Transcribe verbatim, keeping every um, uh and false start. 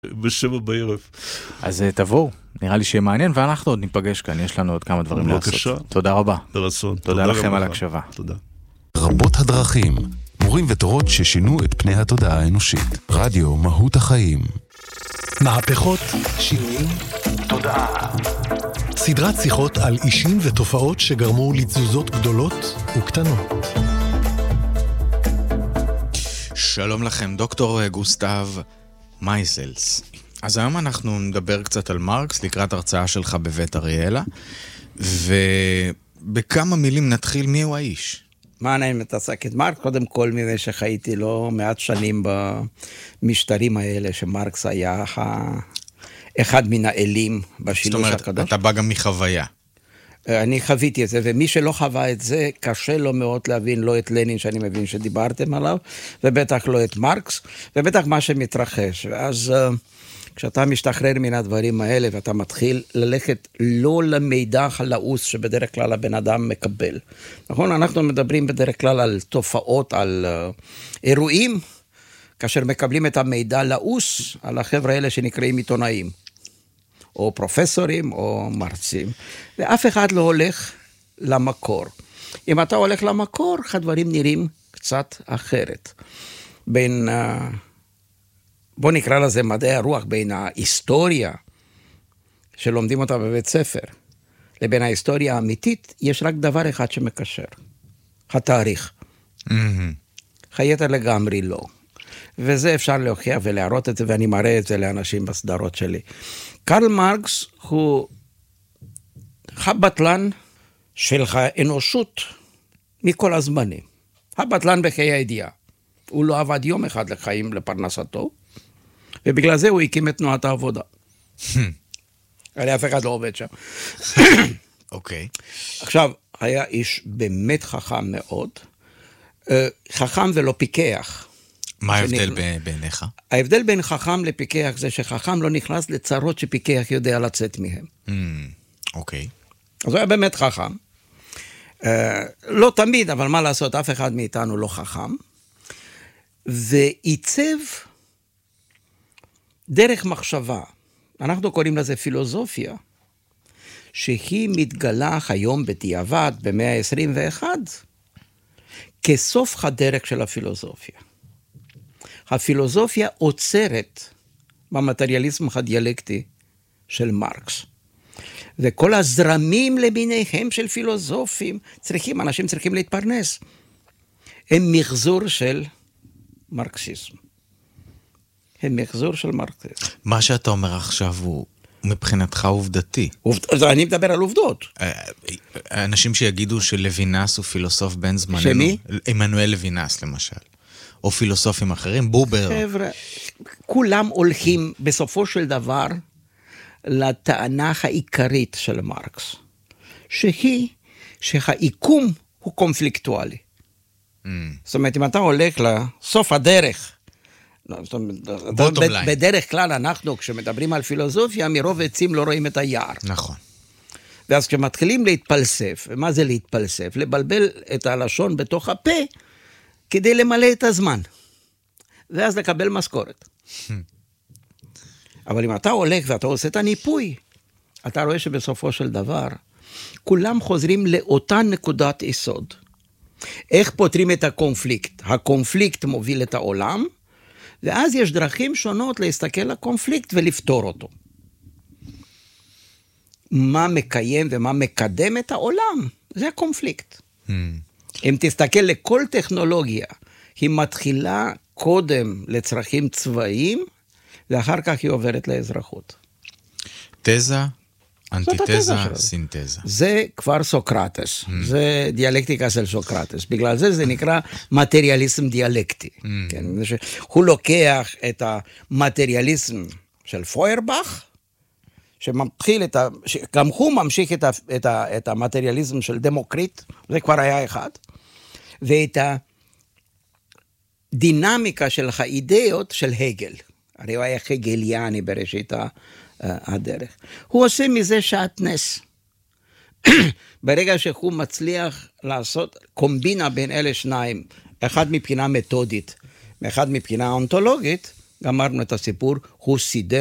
בשבע בערב. אז תבואו, נראה לי שיהיה מעניין, ואנחנו עוד ניפגש כאן, יש לנו עוד כמה דברים לעשות. בבקשה. תודה רבה. ברצון. תודה לכם על הקשבה. תודה. רבות הדרכים, מורים ותורות ששינו את פני התודעה האנושית. רדיו מהות החיים. מהפכות, שינויים, תודעה. סדרת שיחות על אישים ותופעות שגרמו לתזוזות גדולות וקטנות. שלום לכם, דוקטור גוסטב מייזלס. אז היום אנחנו נדבר קצת על מרקס לקראת הרצאה שלך בבית אריאלה, ובכמה מילים נתחיל מיהו האיש. מה אני מתעסק את מרקס? קודם כל מזה שחייתי לא מעט שנים במשטרים האלה, שמרקס היה אחד מן האלים בשילוש הקדוש. זאת אומרת, אתה בא גם מחוויה. אני חוויתי את זה, ומי שלא חווה את זה, קשה לו מאוד להבין לא את לנין, שאני מבין שדיברתם עליו, ובטח לא את מרקס, ובטח מה שמתרחש. ואז כשאתה משתחרר מן הדברים האלה, ואתה מתחיל ללכת לא למידע הלעוס שבדרך כלל הבן אדם מקבל. נכון? אנחנו מדברים בדרך כלל על תופעות, על אירועים, כאשר מקבלים את המידע לעוס, על החבר'ה האלה שנקראים עיתונאים. או פרופסורים, או מרצים, ואף אחד לא הולך למקור. אם אתה הולך למקור, הדברים נראים קצת אחרת. בין, בוא נקרא לזה מדעי הרוח, בין ההיסטוריה, שלומדים אותה בבית ספר, לבין ההיסטוריה האמיתית, יש רק דבר אחד שמקשר. התאריך. Mm-hmm. חייתר לגמרי לא. וזה אפשר להוכיח ולהראות את זה, ואני מראה את זה לאנשים בסדרות שלי. קרל מרקס הוא הבטלן של האנושות מכל הזמנים. הבטלן בחיי הידיעה. הוא לא עבד יום אחד לחיים לפרנסתו, ובגלל זה הוא הקים את תנועת העבודה. הרי אף אחד לא עובד שם. אוקיי. עכשיו, היה איש באמת חכם מאוד, חכם ולא פיקח. מה ההבדל בעיניך? ההבדל בין חכם לפיקח זה שחכם לא נכנס לצרות שפיקח יודע לצאת מהם. אוקיי. אז הוא היה באמת חכם. לא תמיד, אבל מה לעשות, אף אחד מאיתנו לא חכם. ועיצב דרך מחשבה. אנחנו קוראים לזה פילוסופיה, שהיא מתגלה היום בדיעבד במאה ה-עשרים ואחת, כסוף הדרך של הפילוסופיה. הפילוסופיה עוצרת במטריאליזם הדיאלקטי של מרקס. וכל הזרמים למיניהם של פילוסופים צריכים, אנשים צריכים להתפרנס. הם מחזור של מרקסיזם. הם מחזור של מרקסיזם. מה שאתה אומר עכשיו הוא מבחינתך עובדתי. אני מדבר על עובדות. אנשים שיגידו שלוינס הוא פילוסוף בן זמננו. שמי? עמנואל לוינס למשל. או פילוסופים אחרים, בובר. חבר'ה, כולם הולכים בסופו של דבר לטענה העיקרית של מרקס, שהיא שהעיקום הוא קונפליקטואלי. Mm. זאת אומרת, אם אתה הולך לסוף הדרך, בדרך כלל אנחנו, כשמדברים על פילוסופיה, מרוב עצים לא רואים את היער. נכון. ואז כשמתחילים להתפלסף, ומה זה להתפלסף? לבלבל את הלשון בתוך הפה, כדי למלא את הזמן, ואז לקבל משכורת. אבל אם אתה הולך ואתה עושה את הניפוי, אתה רואה שבסופו של דבר, כולם חוזרים לאותה נקודת יסוד. איך פותרים את הקונפליקט? הקונפליקט מוביל את העולם, ואז יש דרכים שונות להסתכל לקונפליקט ולפתור אותו. מה מקיים ומה מקדם את העולם? זה הקונפליקט. אם תסתכל לכל טכנולוגיה, היא מתחילה קודם לצרכים צבאיים, ואחר כך היא עוברת לאזרחות. תזה, אנטיתזה, סינתזה. זה כבר סוקרטס, mm. זה דיאלקטיקה של סוקרטס, בגלל זה זה נקרא מטריאליזם דיאלקטי. Mm. כן? הוא לוקח את המטריאליזם של פוירבך, שמתחיל את ה... גם הוא ממשיך את, ה... את, ה... את המטריאליזם של דמוקריט, זה כבר היה אחד, ואת הדינמיקה של האידאות של הגל. הרי הוא היה הגליאני בראשית הדרך. הוא עושה מזה שעת נס. ברגע שהוא מצליח לעשות קומבינה בין אלה שניים, אחד מבחינה מתודית, ואחד מבחינה אונתולוגית, גמרנו את הסיפור, הוא סידר